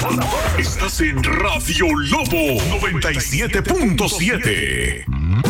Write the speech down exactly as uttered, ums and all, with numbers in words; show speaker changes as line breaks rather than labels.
Estás en Radio Lobo noventa y siete punto siete.